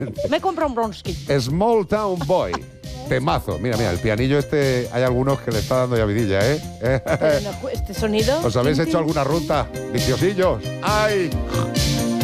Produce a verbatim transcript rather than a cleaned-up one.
Me compro un Bronski. Small Town Boy. Temazo. Mira, mira, el pianillo este, hay algunos que le está dando ya vidilla, ¿eh? Pero no, este sonido... ¿Os habéis tin, hecho tin. alguna ruta? Viciosillos. ¡Ay!